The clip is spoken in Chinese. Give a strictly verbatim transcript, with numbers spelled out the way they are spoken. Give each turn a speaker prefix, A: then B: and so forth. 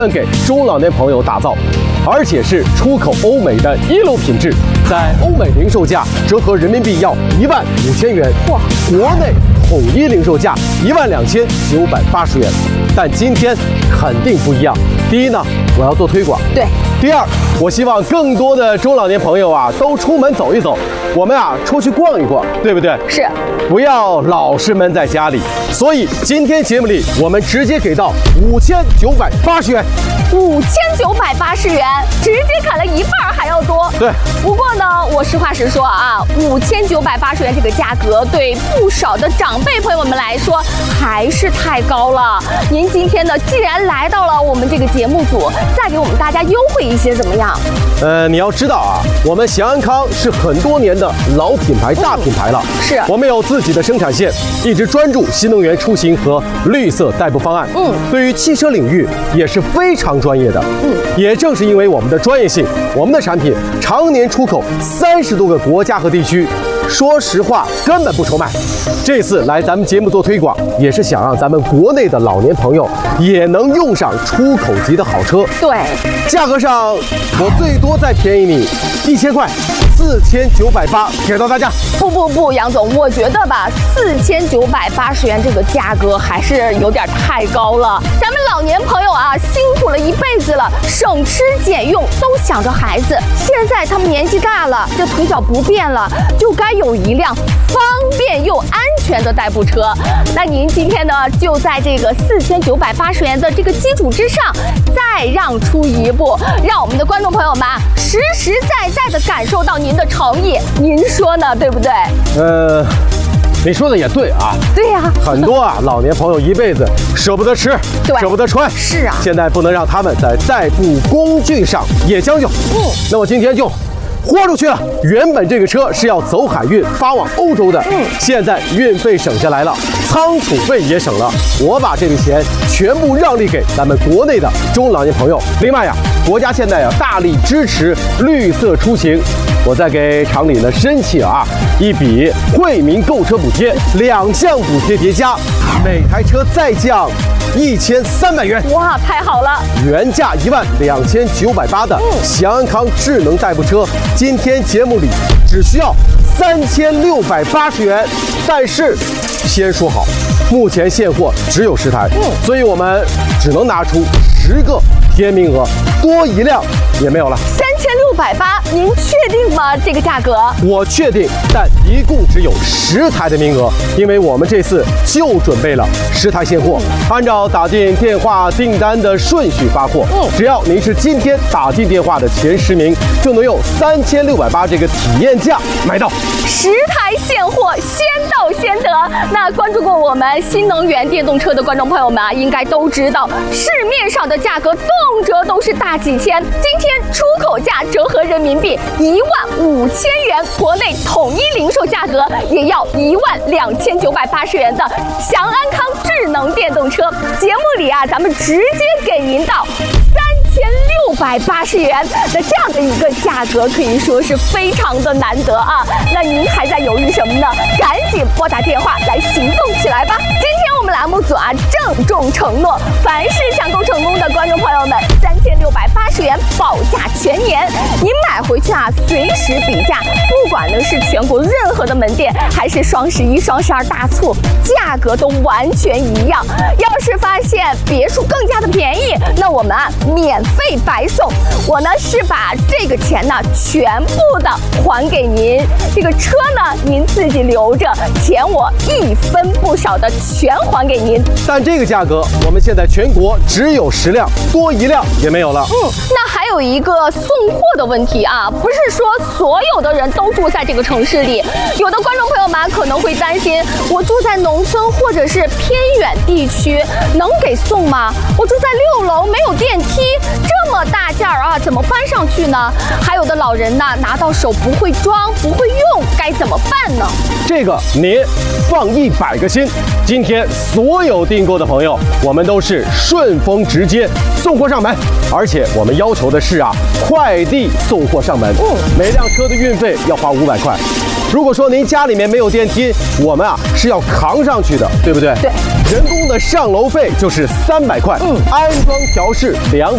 A: 给中老年朋友打造，而且是出口欧美的一流品质，在欧美零售价折合人民币要一万五千元，哇，国内统一零售价一万两千九百八十元。但今天肯定不一样。第一呢，我要做推广。
B: 对。
A: 第二，我希望更多的中老年朋友啊，都出门走一走，我们啊出去逛一逛，对不对？
B: 是。
A: 不要老是闷在家里。所以今天节目里，我们直接给到五千九百八十元。
B: 五千九百八十元，直接砍了一半还要多。
A: 对。
B: 不过呢，我实话实说啊，五千九百八十元这个价格，对不少的长辈朋友们来说还是太高了。您今天呢，既然来到了我们这个节目组，再给我们大家优惠一些，怎么样？
A: 呃，你要知道啊，我们祥安康是很多年的老品牌、大品牌了。
B: 是。
A: 我们有自己的生产线，一直专注新能源出行和绿色代步方案。嗯。对于汽车领域也是非常专业的。嗯。也正是因为我们的专业性，我们的产品常年出口三十多个国家和地区。说实话，根本不愁卖。这次来咱们节目做推广，也是想让咱们国内的老年朋友也能用上出口级的好车。
B: 对，
A: 价格上我最多再便宜你一千块，四千九百八给到大家。
B: 不不不，杨总，我觉得吧，四千九百八十元这个价格还是有点太高了。咱们老年朋友啊，辛苦了一辈子了，省吃俭用，都想着孩子。现在他们年纪大了，这腿脚不便了，就该有一辆方便又安全的代步车。那您今天呢，就在这个四千九百八十元的这个基础之上，再让出一步，让我们的观众朋友们实实在在的感受到您的诚意。您说呢，对不对？
A: 呃。你说的也对啊，
B: 对呀、啊，
A: 很多啊老年朋友一辈子舍不得吃，舍不得穿，
B: 是啊，
A: 现在不能让他们在代步工具上也将就。嗯，那我今天就豁出去了。原本这个车是要走海运发往欧洲的，嗯，现在运费省下来了，仓储费也省了，我把这笔钱全部让利给咱们国内的中老年朋友。另外呀，国家现在啊大力支持绿色出行。我再给厂里呢申请啊一笔惠民购车补贴，两项补贴叠加，每台车再降一千三百元。
B: 哇，太好了！
A: 原价一万两千九百八的祥安康智能代步车，今天节目里只需要三千六百八十元。但是先说好，目前现货只有十台，嗯，所以我们只能拿出十个贴名额，多一辆也没有了。
B: 三千六百八，您确定吗？这个价格？
A: 我确定，但一共只有十台的名额，因为我们这次就准备了十台现货，按照打进电话订单的顺序发货。嗯，只要您是今天打进电话的前十名，就能用三千六百八这个体验价买到
B: 十台现货，先到先得。那关注过我们新能源电动车的观众朋友们啊，应该都知道，市面上的价格动辄都是大几千，今天出口价折合人民币一万五千元，国内统一零售价格也要一万两千九百八十元的祥安康智能电动车。节目里啊，咱们直接给您到三千六百八十元，那这样的一个价格可以说是非常的难得啊。那您还在犹豫什么呢？赶紧拨打电话来行动起来吧！今天我们栏目组啊郑重承诺，凡是抢购成功的观众朋友们，三千六百八十元保价全年，您买回去啊随时比价，不管呢是全国任何的门店，还是双十一、双十二大促，价格都完全一样。要是发现别墅更加的便宜，那我们啊免费白送。我呢是把这个钱呢全部的还给您，这个车呢您自己留着，钱我一分不少的全还给您。
A: 但这个价格我们现在全国只有十辆，多一辆也没有了。
B: 嗯，那还有一个送货的问题啊，不是说所有的人都住在这个城市里，有的观众朋友们可能会担心，我住在农村或者是偏远地区，能给送吗？我住在六楼没有电梯，这么大件儿啊，怎么搬上去呢？还有的老人呢，拿到手不会装，不会用，该怎么办呢？
A: 这个您放一百个心。今天所有订购的朋友，我们都是顺丰直接送货上门，而且我们要求的是啊，快递送货上门，嗯，每辆车的运费要花五百块。如果说您家里面没有电梯，我们啊是要扛上去的，对不对？
B: 对。
A: 人工的上楼费就是三百块，嗯，安装调试两